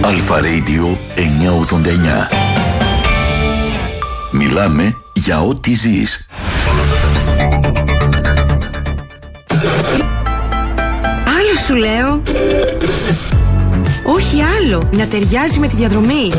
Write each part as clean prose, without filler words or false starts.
Αλφα Radio 989. Μιλάμε για ό,τι ζεις. Άλλο σου λέω. Όχι άλλο, να ταιριάζει με τη διαδρομή.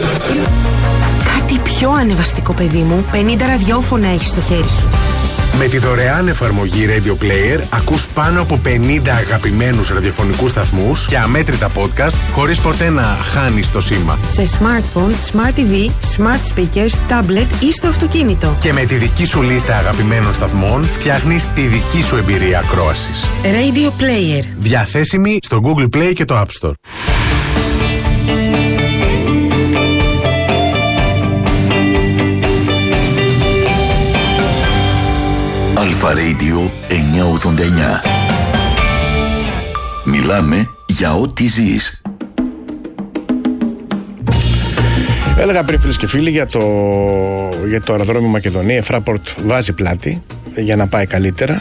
Κάτι πιο ανεβαστικό, παιδί μου. 50 ραδιόφωνα έχεις στο χέρι σου. Με τη δωρεάν εφαρμογή Radio Player ακούς πάνω από 50 αγαπημένους ραδιοφωνικούς σταθμούς και αμέτρητα podcast χωρίς ποτέ να χάνεις το σήμα. Σε smartphone, smart TV, smart speakers, tablet ή στο αυτοκίνητο. Και με τη δική σου λίστα αγαπημένων σταθμών φτιάχνεις τη δική σου εμπειρία ακρόασης. Radio Player. Διαθέσιμη στο Google Play και το App Store. Αλφα Radio 989. Μιλάμε για ό,τι ζεις. Έλεγα πριν, φίλες και φίλοι, για το αεροδρόμιο Μακεδονία. Fraport βάζει πλάτη για να πάει καλύτερα.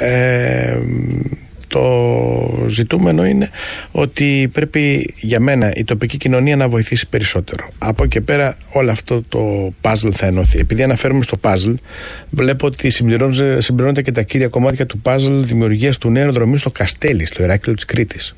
Το ζητούμενο είναι ότι πρέπει για μένα η τοπική κοινωνία να βοηθήσει περισσότερο. Από εκεί πέρα όλο αυτό το puzzle θα ενωθεί. Επειδή αναφέρουμε στο puzzle, βλέπω ότι συμπληρώνεται και τα κύρια κομμάτια του puzzle δημιουργίας του νέου αεροδρομίου στο Καστέλι, στο Ηράκλειο της Κρήτης.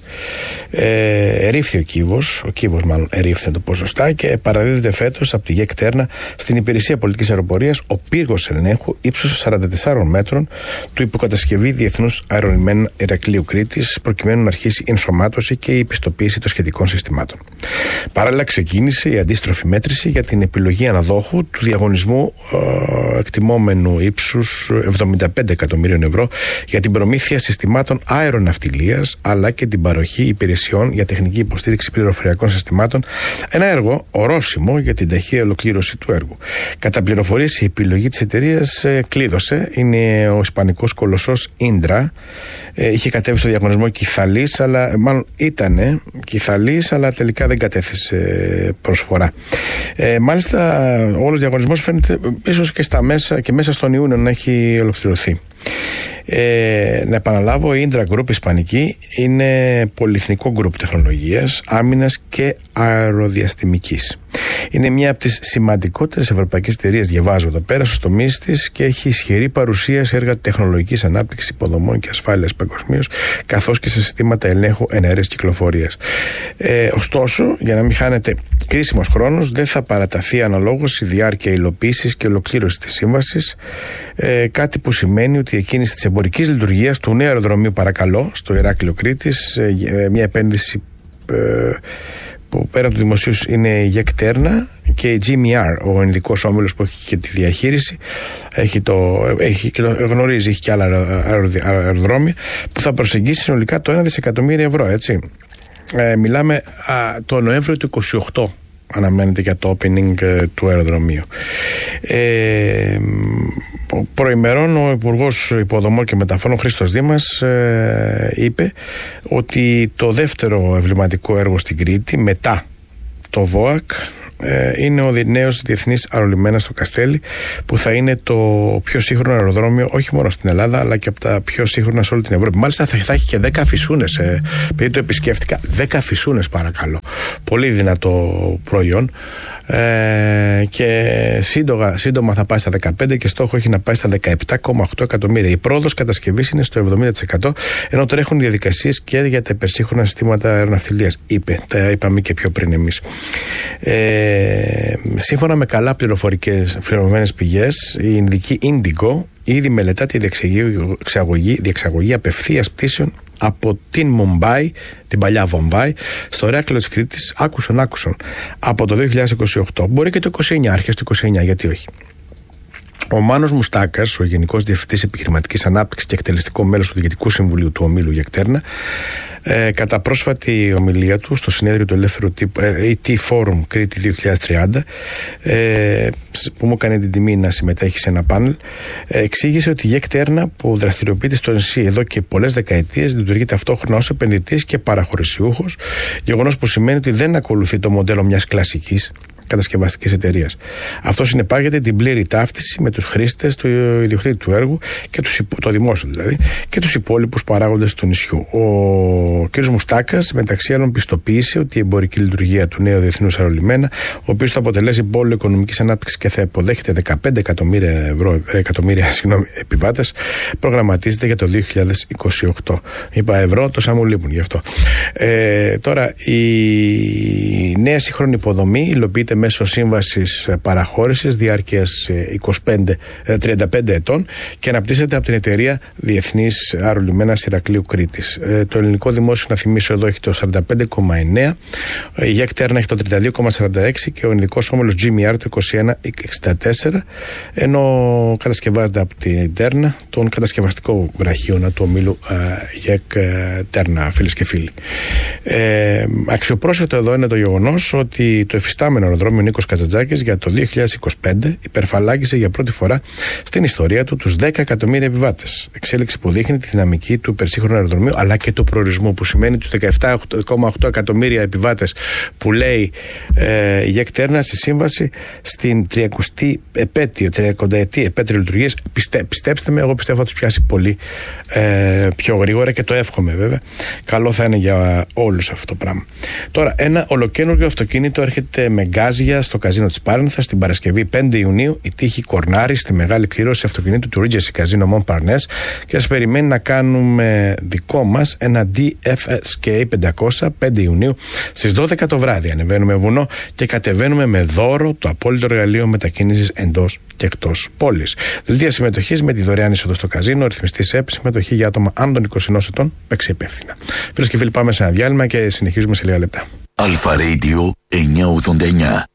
Ερήφθη ο Κύβος μάλλον ερήφθη να το πω σωστά, και παραδίδεται φέτος από τη ΓΕΚ Τέρνα στην Υπηρεσία Πολιτικής Αεροπορίας ο πύργος ελέγχου ύψους 44 μέτρων του υποκατασκευή Διεθνούς Αερολιμένου Ηρακλείου Κρήτης, προκειμένου να αρχίσει η ενσωμάτωση και η πιστοποίηση των σχετικών συστημάτων. Παράλληλα, ξεκίνησε η αντίστροφη μέτρηση για την επιλογή αναδόχου του διαγωνισμού εκτιμόμενου ύψους 75 εκατομμυρίων ευρώ για την προμήθεια συστημάτων αεροναυτιλίας, αλλά και την παροχή υπηρεσιών για τεχνική υποστήριξη πληροφοριακών συστημάτων. Ένα έργο ορόσημο για την ταχεία ολοκλήρωση του έργου. Κατά πληροφορίες, η επιλογή της εταιρείας κλείδωσε. Είναι ο ισπανικός κολοσσός Indra. Είχε κατέβει στο διαγωνισμό Κιθαλής, αλλά μάλλον ήτανε Κιθαλής, αλλά τελικά δεν κατέθεσε προσφορά. Μάλιστα, όλος ο διαγωνισμός φαίνεται ίσως και μέσα στον Ιούνιο να έχει ολοκληρωθεί. Να επαναλάβω, η Indra Group ισπανική είναι πολυεθνικό γκρουπ τεχνολογίας, άμυνας και αεροδιαστημικής. Είναι μια από τις σημαντικότερες ευρωπαϊκές εταιρείες, διαβάζω εδώ πέρα, στους τομείς της, και έχει ισχυρή παρουσία σε έργα τεχνολογικής ανάπτυξης, υποδομών και ασφάλειας παγκοσμίως, καθώς και σε συστήματα ελέγχου εναέρειας κυκλοφορίας. Ωστόσο, για να μην χάνεται κρίσιμος χρόνος, δεν θα παραταθεί αναλόγως η διάρκεια υλοποίησης και ολοκλήρωσης της σύμβασης, κάτι που σημαίνει ότι η εκκίνηση της εμπορικής λειτουργίας του νέου αεροδρομίου, παρακαλώ, στο Ηράκλειο Κρήτης, μια επένδυση που πέραν του δημοσίου είναι η ΓΕΚ Τέρνα και η GMR, ο ειδικός όμιλος που έχει και τη διαχείριση, γνωρίζει, έχει και άλλα αεροδρόμια, που θα προσεγγίσει συνολικά το 1 δισεκατομμύριο ευρώ, έτσι. Μιλάμε το Νοέμβριο του 2028 αναμένεται για το opening του αεροδρομίου. Προημερών ο Υπουργός Υποδομών και Μεταφορών Χρήστος Δήμας είπε ότι το δεύτερο εμβληματικό έργο στην Κρήτη μετά το ΒΟΑΚ είναι ο νέος διεθνής αερολιμένας στο Καστέλι, που θα είναι το πιο σύγχρονο αεροδρόμιο όχι μόνο στην Ελλάδα, αλλά και από τα πιο σύγχρονα σε όλη την Ευρώπη. Μάλιστα θα έχει και 10 φυσούνες, επειδή το επισκέφτηκα. 10 φυσούνες, παρακαλώ. Πολύ δυνατό προϊόν. Και σύντομα θα πάει στα 15 και στόχο έχει να πάει στα 17,8 εκατομμύρια. Η πρόοδος κατασκευής είναι στο 70%, ενώ τρέχουν διαδικασίες και για τα υπερσύγχρονα συστήματα αεροναυτιλίας, τα είπαμε και πιο πριν εμείς. Σύμφωνα με καλά πληροφορημένες πηγές, η Ινδική Indigo ήδη μελετά τη διεξαγωγή απευθείας πτήσεων από την Μουμπάι, την παλιά Βομβάι, στο Ηράκλειο της Κρήτης, άκουσον, από το 2028. Μπορεί και το 29, αρχές του 29, γιατί όχι. Ο Μάνος Μουστάκας, ο Γενικός Διευθυντής Επιχειρηματικής Ανάπτυξης και εκτελεστικό μέλος του Διοικητικού Συμβουλίου του ομίλου ΓΕΚ Τέρνα, κατά πρόσφατη ομιλία του στο συνέδριο του Ελεύθερου Τύπου ET Forum Κρήτη 2030, που μου έκανε την τιμή να συμμετέχει σε ένα πάνελ, εξήγησε ότι η ΓΕΚ Τέρνα, που δραστηριοποιείται στο νησί εδώ και πολλές δεκαετίες, λειτουργεί ταυτόχρονα ως επενδυτής και παραχωρησιούχος, γεγονός που σημαίνει ότι δεν ακολουθεί το μοντέλο μιας κλασικής κατασκευαστικής εταιρείας. Αυτό συνεπάγεται την πλήρη ταύτιση με τους χρήστες του ιδιοκτήτη του έργου και το δημόσιο δηλαδή και τους υπόλοιπους παράγοντες του νησιού. Ο κ. Μουστάκας μεταξύ άλλων πιστοποίησε ότι η εμπορική λειτουργία του νέου διεθνούς αερολιμένα, ο οποίος θα αποτελέσει πόλο οικονομικής ανάπτυξης και θα υποδέχεται 15 εκατομμύρια επιβάτες, προγραμματίζεται για το 2028. Είπα ευρώ, τόσα μου λείπουν γι' αυτό. Τώρα, η νέα σύγχρονη υποδομή υλοποιείται μέσω σύμβασης παραχώρησης διάρκειας 35 ετών και αναπτύσσεται από την εταιρεία Διεθνής Αερολιμένας Ηρακλείου Κρήτης. Το ελληνικό δημόσιο, να θυμίσω εδώ, έχει το 45,9%, η ΓΕΚ Τέρνα έχει το 32,46% και ο ελληνικός όμιλος GMR το 21,64%, ενώ κατασκευάζεται από την Τέρνα, τον κατασκευαστικό βραχίωνα του ομίλου ΓΕΚ Τέρνα, φίλες και φίλοι. Αξιοπρόσεκτο εδώ είναι το γεγονός ότι το εφιστάμενο αεροδρόμιο Νίκος Καζαντζάκης για το 2025 υπερφαλάγγισε για πρώτη φορά στην ιστορία του τους 10 εκατομμύρια επιβάτες. Εξέλιξη που δείχνει τη δυναμική του υπερσύγχρονου αεροδρομίου αλλά και του προορισμού, που σημαίνει τους 17,8 εκατομμύρια επιβάτες που λέει η ΓΕΚ Τέρνα στη σύμβαση στην 30η επέτειο λειτουργίας. Πιστέψτε με, εγώ πιστεύω θα τους πιάσει πολύ πιο γρήγορα και το εύχομαι βέβαια. Καλό θα είναι για όλους αυτό το πράγμα. Τώρα, ένα ολοκαίνουργιο αυτοκίνητο έρχεται με γκάζια στο καζίνο της Πάρνηθας την Παρασκευή 5 Ιουνίου. Η τύχη κορνάρει στη μεγάλη κλήρωση αυτοκινήτου του Regency Casino Montparnasse και σας περιμένει να κάνουμε δικό μας ένα DFSK 500 5 Ιουνίου στις 12 το βράδυ. Ανεβαίνουμε βουνό και κατεβαίνουμε με δώρο το απόλυτο εργαλείο μετακίνησης εντός και εκτός πόλης. Δελτία συμμετοχής με τη δωρεάν είσοδο στο καζίνο, ρυθμιστής ΕΠ, συμμετοχή για άτομα άνω των 21 ετών, παίξει υπεύθυνα. Φίλες και φίλοι, πάμε σε ένα διάλειμμα και συνεχίζουμε σε λίγα λεπτά. Αλφα Radio 989.